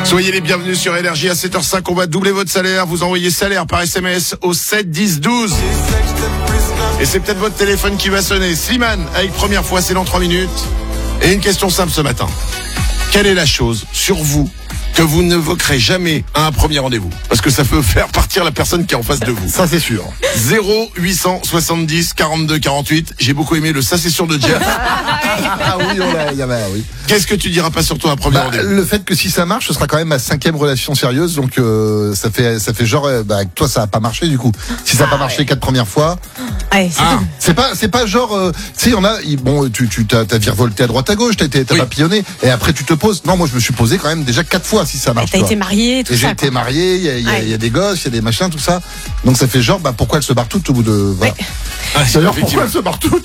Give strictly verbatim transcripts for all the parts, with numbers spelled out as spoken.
Soyez les bienvenus sur Énergie à sept heures cinq. On va doubler votre salaire. Vous envoyez salaire par S M S au sept dix douze. Et c'est peut-être votre téléphone qui va sonner. Slimane, avec première fois, c'est dans trois minutes. Et une question simple ce matin. Quelle est la chose sur vous que vous n'évoquerez jamais à un premier rendez-vous? Parce que ça peut faire partir la personne qui est en face de vous. Ça, c'est sûr. zéro huit cent soixante-dix quarante-deux quarante-huit. J'ai beaucoup aimé le ça c'est sûr de Jeff. Ah oui, on l'a, il y avait, oui. Qu'est-ce que tu diras pas sur toi à un premier Bah, rendez-vous? le fait que si ça marche, ce sera quand même ma cinquième relation sérieuse, donc euh, ça fait ça fait genre euh, bah, avec toi ça a pas marché du coup. Si ça a pas marché les quatre premières fois, Ouais, c'est Ah. tout. c'est pas c'est pas genre euh, tu sais il y en a ils- bon tu tu t'as, t'as virevolté à droite à gauche, t'as été t'as Oui. papillonné et après tu te poses. Non, moi je me suis posé quand même déjà quatre fois si ça marche. T'as tu été vois. marié, tout Et j'ai ça. été quoi. marié, il y a, il y, a, Ouais. il y a des gosses, il y a des machins, tout ça. Donc ça fait genre, bah pourquoi elle se barre toute au bout de. Voilà. Ouais. Ah, D'ailleurs, pourquoi effectivement. elle se barre toute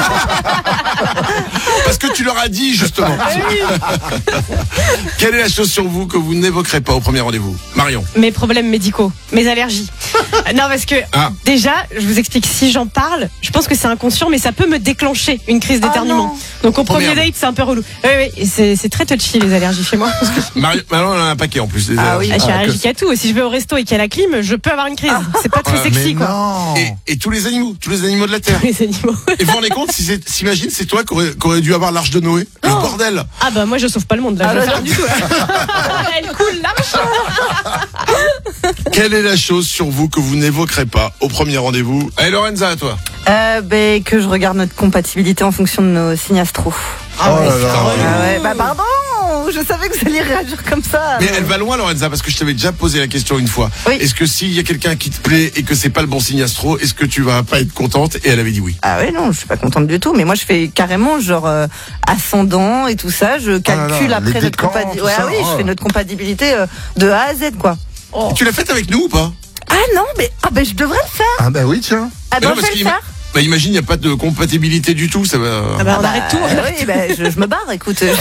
Parce que tu leur as dit justement. Quelle est la chose sur vous que vous n'évoquerez pas au premier rendez-vous? Marion. Mes problèmes médicaux, mes allergies. Euh, non, parce que Ah. déjà, je vous explique, si j'en parle, je pense que c'est inconscient, mais ça peut me déclencher une crise d'éternuement. Donc au premier merde. date, c'est un peu relou. Oui, oui, et c'est, c'est très touchy les allergies chez moi. Parce que Marion, Marion, on en a un paquet en plus. des Ah allergies. oui. je suis Ah, allergique à tout. Si je vais au resto et qu'il y a la clim, je peux avoir une crise. C'est pas très Ah, sexy, Mais quoi. non. Et, et tous les animaux, tous les animaux de la Terre. Les animaux. Et vous vous rendez compte, si c'est, s'imagine, c'est toi qui aurais, qui aurais dû avoir l'arche de Noé. Le Oh. bordel. Ah bah moi je sauve pas le monde là, je vais faire du tout. Là. Elle coule l'arche. Quelle est la chose sur vous que vous n'évoquerez pas au premier rendez-vous? Allez, Lorenza, à toi. Euh, ben, que je regarde notre compatibilité en fonction de nos signes astro. Oh là là. Ah ouais, bah pardon, je savais que vous alliez réagir comme ça. Mais elle va loin, Lorenza, parce que je t'avais déjà posé la question une fois. Oui. Est-ce que s'il y a quelqu'un qui te plaît et que c'est pas le bon signe astro, est-ce que tu vas pas être contente? Et elle avait dit oui. Ah ouais, non, je suis pas contente du tout. Mais moi, je fais carrément genre euh, ascendant et tout ça. Je calcule là, après les notre décans, compatibilité. tout Ouais, ça, ah oui, oh. je fais notre compatibilité euh, de A à Z, quoi. Et tu l'as faite avec nous ou pas? Ah non, mais ah ben je devrais le faire. Ah bah oui, tiens. Ah Mais ben non, je parce vais le qu'ima- faire. Bah, imagine, il n'y a pas de compatibilité du tout, ça va. Ah bah on Bah, arrête tout. euh, oui, ben je, je me barre. Écoute, je,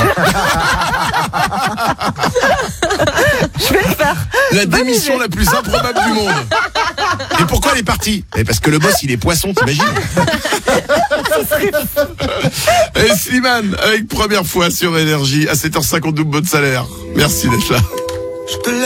je vais le faire. La bonne démission idée. la plus improbable du monde. Et pourquoi elle est partie? Eh, parce que le boss, il est poisson, t'imagines? Et Slimane, avec première fois sur Énergie, à sept heures cinquante, double bonne salaire. Merci d'être là.